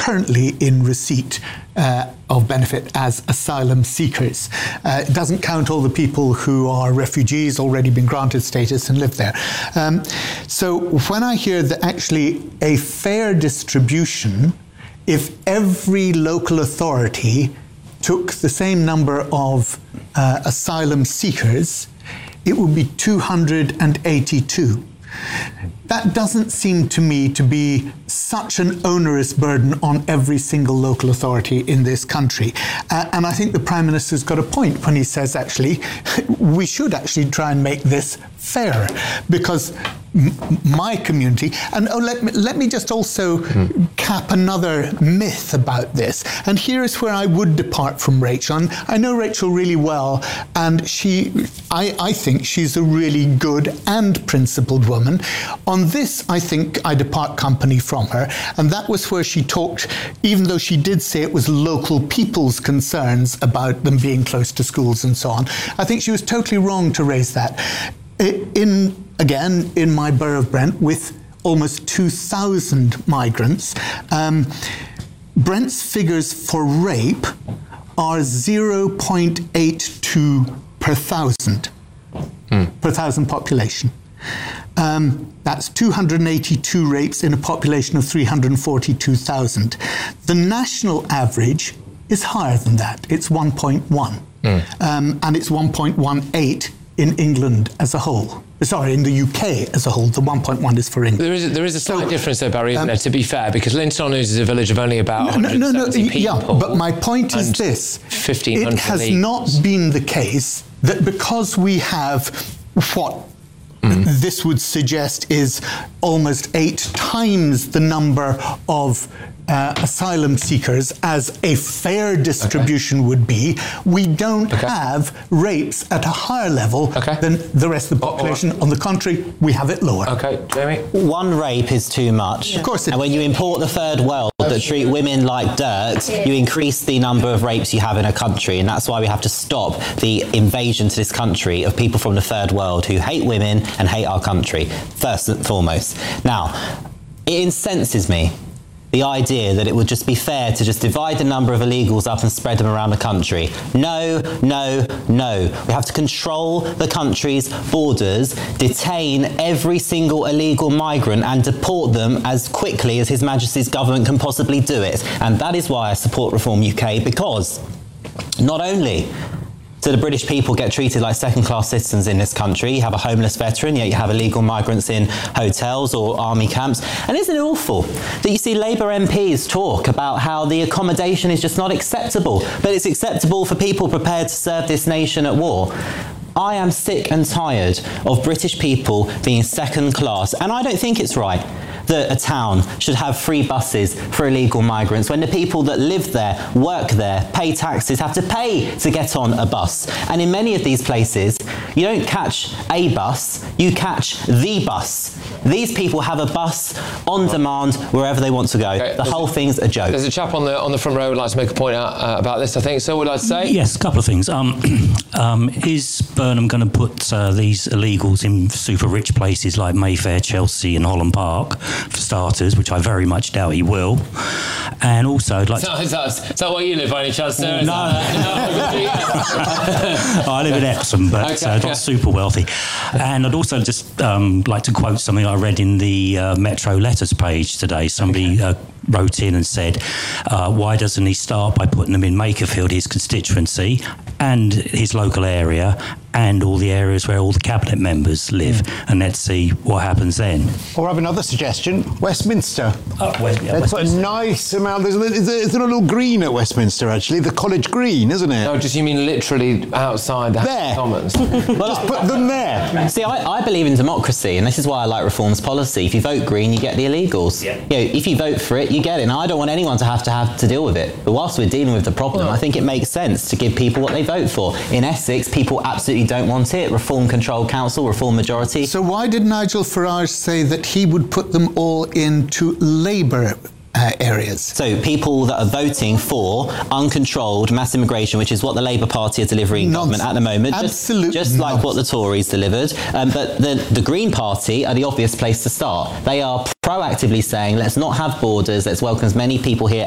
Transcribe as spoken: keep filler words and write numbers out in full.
currently in receipt uh, of benefit as asylum seekers. Uh, it doesn't count all the people who are refugees, already been granted status and live there. Um, so when I hear that actually a fair distribution, if every local authority took the same number of uh, asylum seekers, it would be two hundred eighty-two. That doesn't seem to me to be such an onerous burden on every single local authority in this country. Uh, and I think the Prime Minister's got a point when he says, actually, we should actually try and make this fair, because m- my community, and oh, let me, let me just also mm. cap another myth about this. And here is where I would depart from Rachel. And I know Rachel really well, and she, I, I think she's a really good and principled woman. On this, I think I depart company from her, and that was where she talked, even though she did say it was local people's concerns about them being close to schools and so on. I think she was totally wrong to raise that. In, again, in my borough of Brent, with almost two thousand migrants, um, Brent's figures for rape are zero point eight two per thousand, mm. per thousand population. Um, that's two hundred eighty-two rapes in a population of three hundred forty-two thousand. The national average is higher than that. It's one point one. Mm. Um, and it's one point one eight in England as a whole. Sorry, in the U K as a whole. The one point one is for England. There is a, there is a slight so, difference though, Barry, isn't um, there, to be fair, because Linton is a village of only about no, no, no, no, people. Yeah, but my point is this. fifteen hundred It has leagues. not been the case that because we have what mm. this would suggest is almost eight times the number of Uh, asylum seekers as a fair distribution okay. would be, we don't okay. have rapes at a higher level okay. than the rest of the population. Oh, right. On the contrary, we have it lower. Okay, Jamie? One rape is too much. Yeah. Of course it And when you import the third world that treat women like dirt, you increase the number of rapes you have in a country, and that's why we have to stop the invasion to this country of people from the third world who hate women and hate our country, first and foremost. Now, it incenses me, the idea that it would just be fair to just divide the number of illegals up and spread them around the country. No, no, no. We have to control the country's borders, detain every single illegal migrant and deport them as quickly as His Majesty's government can possibly do it. And that is why I support Reform U K, because not only do the British people get treated like second-class citizens in this country, you have a homeless veteran, yet you have illegal migrants in hotels or army camps. And isn't it awful that you see Labour M Ps talk about how the accommodation is just not acceptable, but it's acceptable for people prepared to serve this nation at war? I am sick and tired of British people being second class, and I don't think it's right that a town should have free buses for illegal migrants when the people that live there, work there, pay taxes, have to pay to get on a bus. And in many of these places, you don't catch a bus, you catch the bus. These people have a bus on demand wherever they want to go. Okay, the whole a, thing's a joke. There's a chap on the on the front row who would like to make a point out, uh, about this, I think. So would I say? Yes, a couple of things. Um, um, is Burnham going to put uh, these illegals in super rich places like Mayfair, Chelsea and Holland Park, for starters, which I very much doubt he will? And also, I'd like is that, to... Is that, is that where you live, by any chance, sir? No. I live in Epsom, but okay, uh, not yeah. super wealthy. And I'd also just um, like to quote something I read in the uh, Metro Letters page today. Somebody okay. uh, wrote in and said, uh, why doesn't he start by putting them in Makerfield, his constituency, and his local area, and all the areas where all the cabinet members live, mm. and let's see what happens then. Or I have another suggestion: Westminster. Oh, well, yeah, That's a nice amount. There's a, there's a little green at Westminster, actually, the College Green, isn't it? No, just you mean literally outside the there. Commons. Well, just put them there. See, I, I believe in democracy, and this is why I like Reform's policy. If you vote Green, you get the illegals. Yeah. You know, if you vote for it, you get it. And I don't want anyone to have to have to deal with it. But whilst we're dealing with the problem, well, I think it makes sense to give people what they vote for. In Essex, people absolutely don't want it. Reform Control Council, Reform Majority. So why did Nigel Farage say that he would put them all into Labour uh, areas? So people that are voting for uncontrolled mass immigration, which is what the Labour Party are delivering Nonsense. government at the moment, Absolutely just, just like what the Tories delivered. Um, but the, the Green Party are the obvious place to start. They are proactively saying, let's not have borders, let's welcome as many people here